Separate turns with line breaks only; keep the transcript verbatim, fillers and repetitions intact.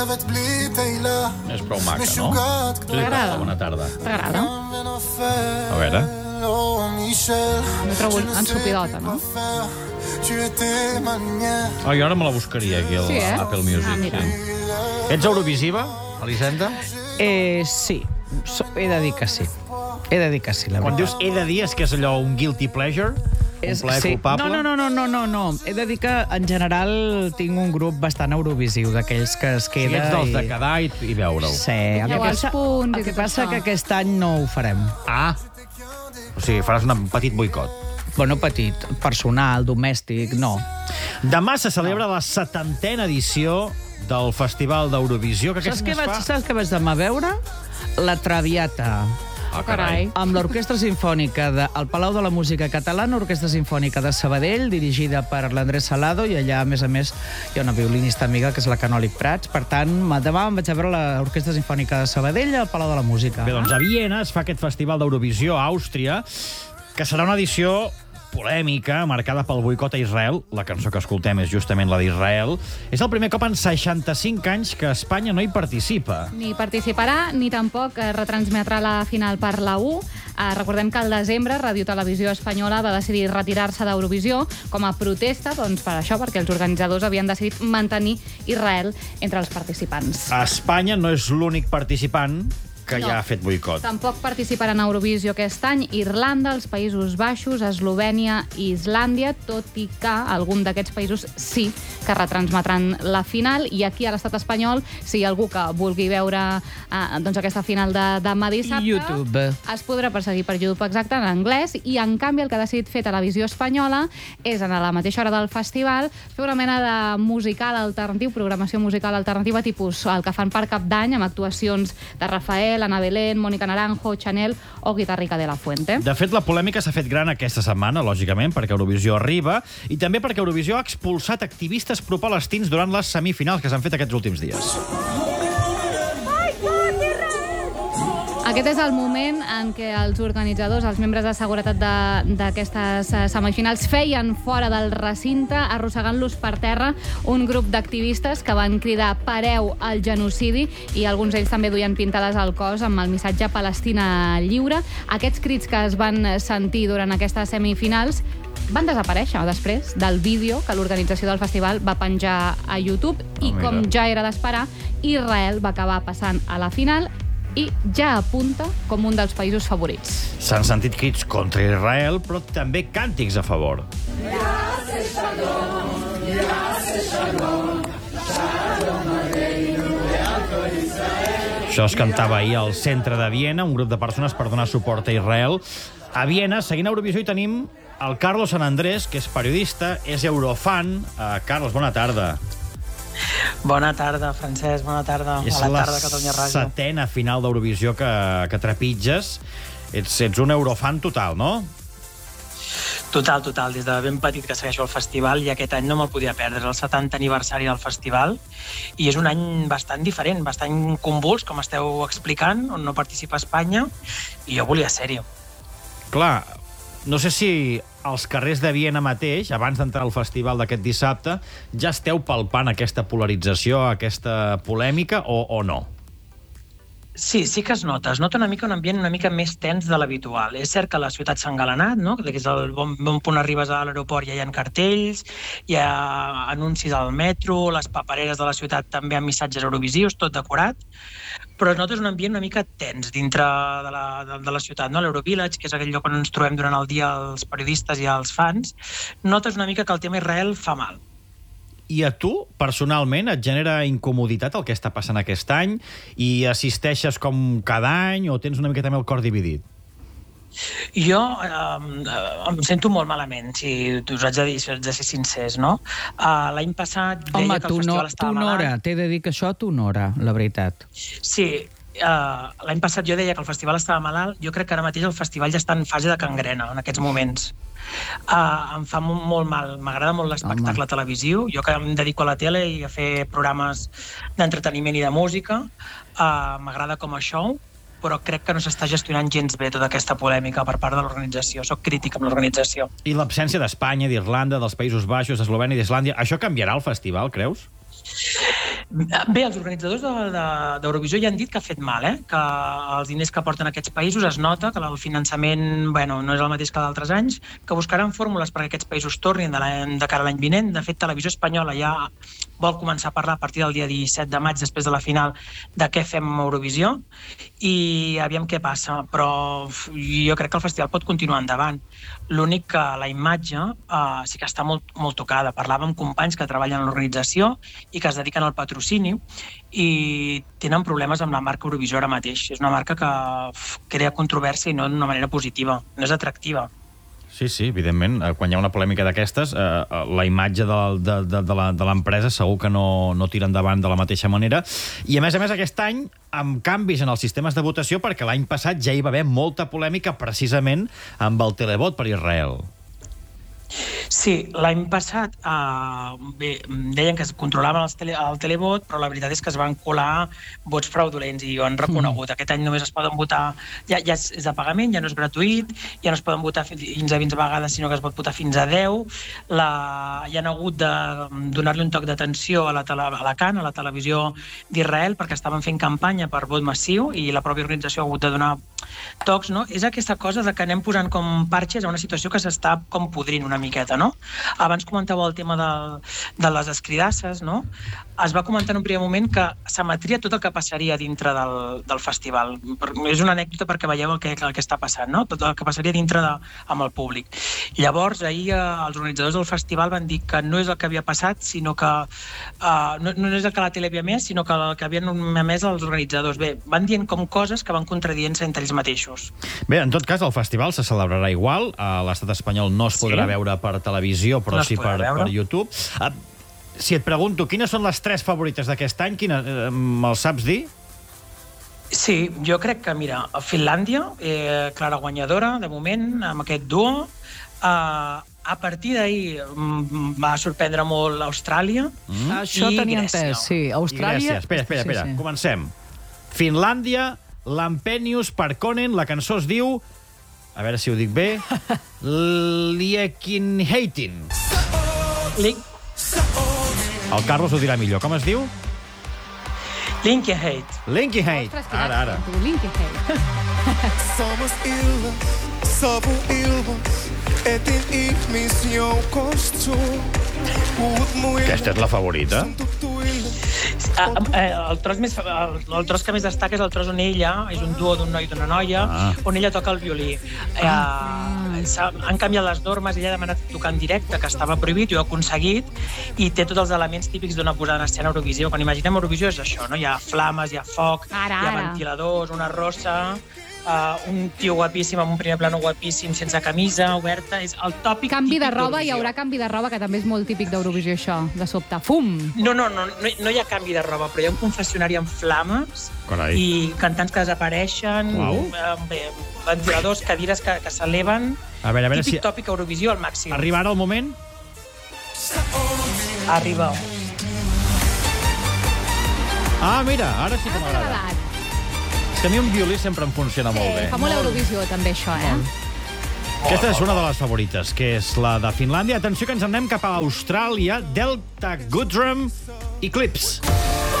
És prou maca, no?
T'agrada?
Bona tarda.
T'agrada?
A veure...
M'ho trobo ensopidota, no?
Oh, jo ara me la buscaria, aquí, al
Sí, eh?
Apple Music.
Ah, mira.
Sí. Ets Eurovisiva, Elisenda?
Eh, sí, So- he de dir que sí. He de dir que sí, la
Quan
veritat.
dius he de dir, és que és allò, un guilty pleasure? Un plaer
sí.
culpable?
No, no, no, no, no, no. He de dir que, en general, tinc un grup bastant eurovisiu, d'aquells que es
Si
queda...
ets dels
i...
de quedar i, i veure-ho.
Sí, el que
Feu els
passa,
punts
el
i
que
tot
passa
això.
que aquest any no ho farem.
Ah! O sigui, faràs un petit boicot.
Bueno, petit, personal, domèstic, no.
Demà se celebra la setantena edició del Festival d'Eurovisió. Que
Saps
aquest
què
mes
vaig,
fa?
saps què vaig demà a veure? La Traviata.
Ah,
Carai.
Amb l'Orquestra Simfònica del Palau de la Música Catalana, Orquestra Simfònica de Sabadell, dirigida per l'Andrés Salado, i allà, a més a més, hi ha una violinista amiga, que és la Canòlic Prats. Per tant, demà em vaig a veure l'Orquestra Simfònica de Sabadell al Palau de la Música.
Bé, doncs a Viena es fa aquest Festival d'Eurovisió a Àustria, que serà una edició polèmica, marcada pel boicot a Israel. La cançó que escoltem és justament la d'Israel. És el primer cop en seixanta-cinc anys que Espanya no hi participa.
Ni participarà, ni tampoc eh, retransmetrà la final per la U. Eh, recordem que al desembre Radio Televisió Espanyola va decidir retirar-se d'Eurovisió com a protesta, doncs per això, perquè els organitzadors havien decidit mantenir Israel entre els participants.
Espanya no és l'únic participant que
No.
ja ha fet boicot.
Tampoc participaran a Eurovisió aquest any Irlanda, els Països Baixos, Eslovènia i Islàndia, tot i que algun d'aquests països sí que retransmetran la final. I aquí a l'estat espanyol, si hi ha algú que vulgui veure eh, doncs aquesta final de demà dissabte,
YouTube.
es podrà perseguir per YouTube, exacte, en anglès, i en canvi el que ha decidit fer Televisió Espanyola és, a la mateixa hora del festival, fer una mena de musical alternatiu, programació musical alternativa, tipus el que fan per Cap d'Any, amb actuacions de Rafael, Ana Belén, Mónica Naranjo, Chanel o Guitarrica de la Fuente.
De fet, la polèmica s'ha fet gran aquesta setmana, lògicament, perquè Eurovisió arriba, i també perquè Eurovisió ha expulsat activistes propalestins durant les semifinals que s'han fet aquests últims dies.
Aquest és el moment en què els organitzadors, els membres de seguretat de- d'aquestes eh, semifinals, feien fora del recinte, arrossegant-los per terra, un grup d'activistes que van cridar "pareu al genocidi", i alguns d'ells també duien pintades al cos amb el missatge "Palestina lliure". Aquests crits que es van sentir durant aquestes semifinals van desaparèixer després del vídeo que l'organització del festival va penjar a YouTube, i
Oh, mira.
com ja era d'esperar, Israel va acabar passant a la final i ja apunta com un dels països favorits.
S'han sentit crits contra Israel, però també càntics a favor. Això es cantava ahir al centre de Viena, un grup de persones per donar suport a Israel. A Viena, seguint Eurovisió, hi tenim el Carlos San Andrés, que és periodista, és eurofan. Uh, Carlos, bona tarda.
Bona tarda, Francesc, bona tarda.
És
a la
la
tarda de Catalunya Ràdio.
setena final d'Eurovisió que, que trepitges. Ets, ets un eurofan total, no?
Total, total. Des de ben petit que segueixo el festival i aquest any no me'l podia perdre. És el setantè aniversari del festival i és un any bastant diferent, bastant convuls, com esteu explicant, on no participa Espanya, i jo volia ser-hi.
Clar, no sé si als carrers de Viena mateix, abans d'entrar al festival d'aquest dissabte, ja esteu palpant aquesta polarització, aquesta polèmica, o, o no?
Sí, sí que es nota. Es nota una mica un ambient una mica més tens de l'habitual. És cert que la ciutat s'ha engalanat, no? Que és el bon, bon punt arribes a l'aeroport, ja hi ha cartells, hi ha anuncis al metro, les papereres de la ciutat també amb missatges eurovisius, tot decorat, però es nota un ambient una mica tens dintre de la, de, de la ciutat, no? L'Eurovillage, que és aquell lloc on ens trobem durant el dia els periodistes i els fans, notes una mica que el tema Israel fa mal.
I a tu, personalment, et genera incomoditat el que està passant aquest any i assisteixes com cada any o tens una mica també el cor dividit?
Jo eh, em sento molt malament, si us haig de dir, si haig de ser sincers, no? Uh, L'any passat deia
Home,
que el
tu no,
festival estava
t'honora,
malalt.
t'he de dir que això t'honora, la veritat.
Sí, uh, l'any passat jo deia que el festival estava malalt. Jo crec que ara mateix el festival ja està en fase de cangrena, en aquests moments. Uh, em fa molt, molt mal, m'agrada molt l'espectacle televisiu. Jo que em dedico a la tele i a fer programes d'entreteniment i de música, uh, m'agrada com a show, però crec que no s'està gestionant gens bé tota aquesta polèmica per part de l'organització. Soc crític amb l'organització.
I l'absència d'Espanya, d'Irlanda, dels Països Baixos, d'Eslovènia i d'Islàndia, això canviarà el festival, creus?
Bé, els organitzadors d'Eurovisió ja han dit que ha fet mal, eh? Que els diners que porten aquests països es nota, que el finançament bueno, no és el mateix que d'altres anys, que buscaran fórmules perquè aquests països tornin de, de cara a l'any vinent. De fet, Televisió Espanyola ja vol començar a parlar a partir del dia disset de maig, després de la final, de què fem amb Eurovisió, i aviam què passa. Però jo crec que el festival pot continuar endavant. L'únic que la imatge eh, sí que està molt, molt tocada. Parlava amb companys que treballen en l'organització i que es dediquen al patrocini i tenen problemes amb la marca Eurovisió ara mateix. És una marca que crea controvèrsia i no d'una manera positiva, no és atractiva.
Sí, sí, evidentment. Quan hi ha una polèmica d'aquestes, eh, la imatge de, de, de, de l'empresa segur que no, no tira endavant de la mateixa manera. I, a més a més, aquest any, amb canvis en els sistemes de votació, perquè l'any passat ja hi va haver molta polèmica precisament amb el televot per Israel.
Sí, l'any passat eh, bé, deien que es controlaven els tele, el televot, però la veritat és que es van colar vots fraudulents i ho han reconegut. Mm. Aquest any només es poden votar, ja, ja és de pagament, ja no és gratuït, ja no es poden votar fins a vint vegades, sinó que es pot votar fins a deu. La, hi han hagut de donar-li un toc d'atenció a la, tele, a la CAN, a la televisió d'Israel, perquè estaven fent campanya per vot massiu i la pròpia organització ha hagut de donar tocs, no? És aquesta cosa de que anem posant com parxes a una situació que s'està com podrint una miqueta, no? Abans comentàveu el tema de, de les escridasses, no? Es va comentar en un primer moment que s'emetria tot el que passaria dintre del, del festival. És una anècdota perquè veieu el que, el que està passant, no? Tot el que passaria dintre de, amb el públic. Llavors, ahir eh, els organitzadors del festival van dir que no és el que havia passat, sinó que eh, no, no és el que la tele havia emès, sinó que el que havien emès els organitzadors. Bé, van dient com coses que van contradient-se entre ells mateixos.
Bé, en tot cas, el festival se celebrarà igual. A l'estat espanyol no es podrà sí. veure per televisió, però no sí per, per YouTube. Uh, si et pregunto, quines són les tres favorites d'aquest any? Quina, uh, me'ls saps dir?
Sí, jo crec que, mira, Finlàndia, eh, clara guanyadora, de moment, amb aquest duo. Uh, a partir d'ahir mm, va sorprendre molt Austràlia
mm. Això tenia entès, sí. Austràlia...
Espera, espera, espera.
Sí, sí.
Comencem. Finlàndia, Lampenius Parkkonen, la cançó es diu... A veure si ho dic bé. Liekinheitin.
Link...
El Carlos ho dirà millor. Com es diu?
Linkyhate.
Linkyhate. Ara, ara.
Linkyhate.
Somos ilmas, savu ilmas, etin ihmisjoukosta.
Aquesta és la favorita?
Ah, eh, el, tros més, el, el tros que més destaca és el tros on ella, és un duo d'un noi i d'una noia, ah. on ella toca el violí. Eh, han canviat les normes, ella ha demanat tocar en directe, que estava prohibit, i ho ha aconseguit, i té tots els elements típics d'una posada en escena a Eurovisió. Quan imaginem Eurovisió és això, no? Hi ha flames, hi ha foc,
ara,
hi ha
ara.
ventiladors, una rossa... Uh, un tio guapíssim amb un primer plano guapíssim sense camisa, oberta, és el tòpic
canvi
típic
de roba, hi
d'Eurovisió.
haurà canvi de roba, que també és molt típic d'Eurovisió, això, de sobte. Fum!
No, no, no, no, no hi ha canvi de roba, però hi ha un confessionari amb flames.
Carai.
I cantants que desapareixen, uh, bé, ventiladors, cadires que, que s'eleven.
A veure, a veure
típic
si...
tòpic Eurovisió al màxim.
Arriba ara el moment?
Arriba.
Ah, mira, ara sí que m'agrada. És que a mi un violí sempre em funciona
Sí,
molt bé.
fa molt Eurovisió, també, això, eh?
Aquesta és una de les favorites, que és la de Finlàndia. Atenció que ens en anem cap a Austràlia, Delta Goodrem Eclipse.